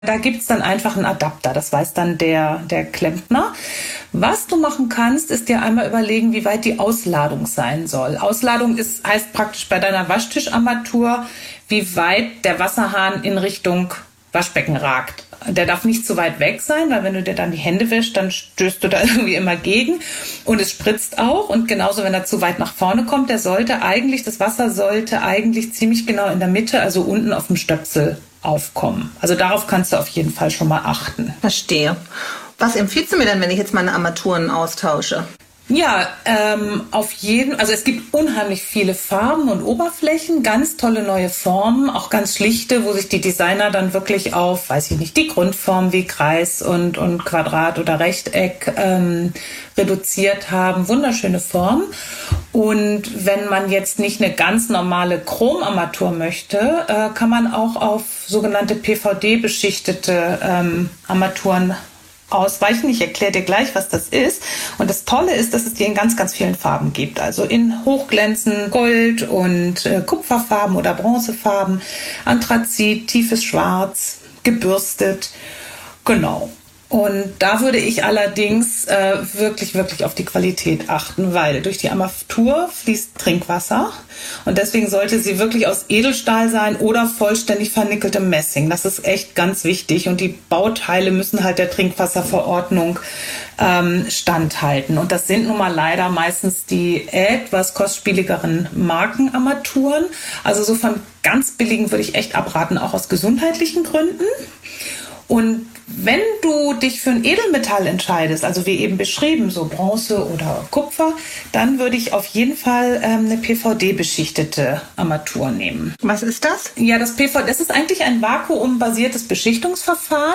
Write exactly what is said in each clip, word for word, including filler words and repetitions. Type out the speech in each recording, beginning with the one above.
Da gibt's dann einfach einen Adapter, das weiß dann der, der Klempner. Was du machen kannst, ist dir einmal überlegen, wie weit die Ausladung sein soll. Ausladung ist, heißt praktisch bei deiner Waschtischarmatur, wie weit der Wasserhahn in Richtung Waschbecken ragt. Der darf nicht zu weit weg sein, weil wenn du dir dann die Hände wäschst, dann stößt du da irgendwie immer gegen. Und es spritzt auch. Und genauso, wenn er zu weit nach vorne kommt, der sollte eigentlich, das Wasser sollte eigentlich ziemlich genau in der Mitte, also unten auf dem Stöpsel aufkommen. Also darauf kannst du auf jeden Fall schon mal achten. Verstehe. Was empfiehlst du mir denn, wenn ich jetzt meine Armaturen austausche? Ja, ähm, auf jeden, also es gibt unheimlich viele Farben und Oberflächen, ganz tolle neue Formen, auch ganz schlichte, wo sich die Designer dann wirklich auf, weiß ich nicht, die Grundform wie Kreis und, und Quadrat oder Rechteck ähm, reduziert haben. Wunderschöne Formen. Und wenn man jetzt nicht eine ganz normale Chromarmatur möchte, äh, kann man auch auf sogenannte P V D-beschichtete ähm, Armaturen ausweichen. Ich erkläre dir gleich, was das ist. Und das Tolle ist, dass es die in ganz, ganz vielen Farben gibt. Also in Hochglänzen, Gold und äh, Kupferfarben oder Bronzefarben, Anthrazit, tiefes Schwarz, gebürstet. Genau. Und da würde ich allerdings äh, wirklich, wirklich auf die Qualität achten, weil durch die Armatur fließt Trinkwasser und deswegen sollte sie wirklich aus Edelstahl sein oder vollständig vernickeltem Messing. Das ist echt ganz wichtig und die Bauteile müssen halt der Trinkwasserverordnung ähm, standhalten. Und das sind nun mal leider meistens die etwas kostspieligeren Markenarmaturen. Also so von ganz billigen würde ich echt abraten, auch aus gesundheitlichen Gründen. Und wenn du dich für ein Edelmetall entscheidest, also wie eben beschrieben, so Bronze oder Kupfer, dann würde ich auf jeden Fall ähm, eine P V D-beschichtete Armatur nehmen. Was ist das? Ja, das P V D, das ist eigentlich ein vakuumbasiertes Beschichtungsverfahren,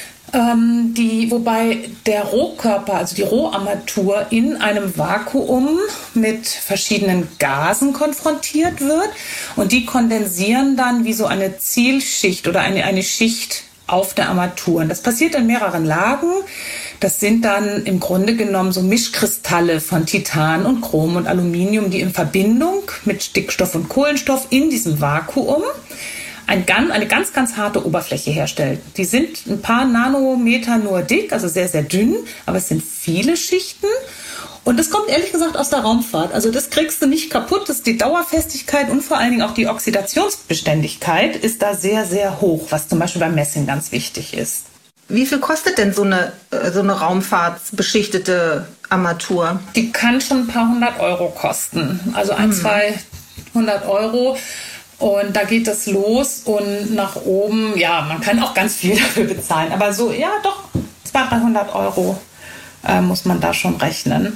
ähm, die, wobei der Rohkörper, also die Roharmatur in einem Vakuum mit verschiedenen Gasen konfrontiert wird und die kondensieren dann wie so eine Zielschicht oder eine, eine Schicht auf der Armatur. Und das passiert in mehreren Lagen. Das sind dann im Grunde genommen so Mischkristalle von Titan und Chrom und Aluminium, die in Verbindung mit Stickstoff und Kohlenstoff in diesem Vakuum ein, eine ganz, ganz harte Oberfläche herstellen. Die sind ein paar Nanometer nur dick, also sehr, sehr dünn, aber es sind viele Schichten. Und das kommt ehrlich gesagt aus der Raumfahrt. Also das kriegst du nicht kaputt. Das ist die Dauerfestigkeit und vor allen Dingen auch die Oxidationsbeständigkeit ist da sehr, sehr hoch, was zum Beispiel beim Messing ganz wichtig ist. Wie viel kostet denn so eine, so eine raumfahrtsbeschichtete Armatur? Die kann schon ein paar hundert Euro kosten. Also ein, hm. zweihundert Euro. Und da geht es los und nach oben, ja, man kann auch ganz viel dafür bezahlen. Aber so, ja doch, zweihundert, dreihundert Euro. Äh, muss man da schon rechnen.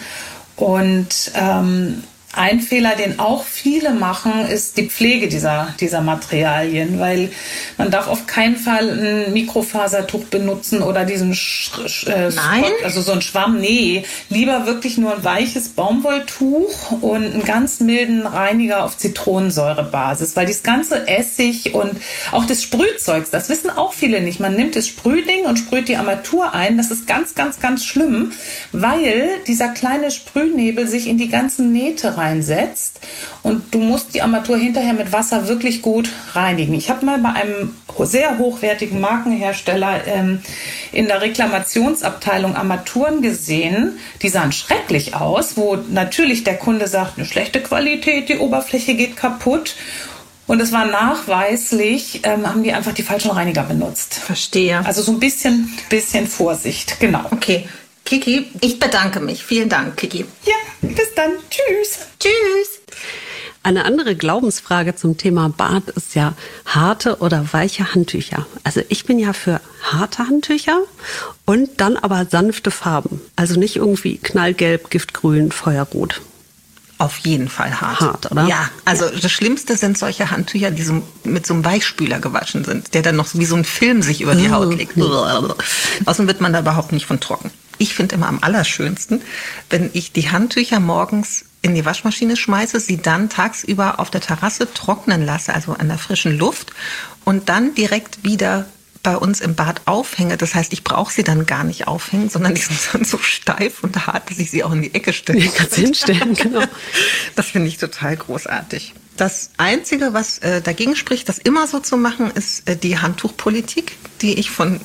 Und ähm, ein Fehler, den auch viele machen, ist die Pflege dieser, dieser Materialien, weil man darf auf keinen Fall ein Mikrofasertuch benutzen oder diesen Sch Sch äh, Nein? Spot, also so ein Schwamm. Nee, lieber wirklich nur ein weiches Baumwolltuch und einen ganz milden Reiniger auf Zitronensäurebasis, weil das ganze Essig und auch das Sprühzeugs, das wissen auch viele nicht. Man nimmt das Sprühding und sprüht die Armatur ein. Das ist ganz, ganz, ganz schlimm, weil dieser kleine Sprühnebel sich in die ganzen Nähte reinsetzt und du musst die Armatur hinterher mit Wasser wirklich gut reinigen. Ich habe mal bei einem sehr hochwertigen Markenhersteller ähm, in der Reklamationsabteilung Armaturen gesehen, die sahen schrecklich aus, wo natürlich der Kunde sagt, eine schlechte Qualität, die Oberfläche geht kaputt. Und es war nachweislich, ähm, haben die einfach die falschen Reiniger benutzt. Verstehe. Also so ein bisschen, bisschen Vorsicht, genau. Okay. Kiki, ich bedanke mich. Vielen Dank, Kiki. Ja, bis dann. Tschüss. Tschüss. Eine andere Glaubensfrage zum Thema Bad ist ja harte oder weiche Handtücher. Also ich bin ja für harte Handtücher und dann aber sanfte Farben. Also nicht irgendwie knallgelb, giftgrün, feuerrot. Auf jeden Fall hart. Hart, oder? Ja, also ja. Das Schlimmste sind solche Handtücher, die so mit so einem Weichspüler gewaschen sind, der dann noch wie so ein Film sich über die Haut legt. Außerdem wird man da überhaupt nicht von trocken. Ich finde immer am allerschönsten, wenn ich die Handtücher morgens in die Waschmaschine schmeiße, sie dann tagsüber auf der Terrasse trocknen lasse, also an der frischen Luft, und dann direkt wieder bei uns im Bad aufhänge. Das heißt, ich brauche sie dann gar nicht aufhängen, sondern die sind dann so steif und hart, dass ich sie auch in die Ecke stelle. Die kannst du hinstellen, genau. Das finde ich total großartig. Das Einzige, was äh, dagegen spricht, das immer so zu machen, ist äh, die Handtuchpolitik, die ich von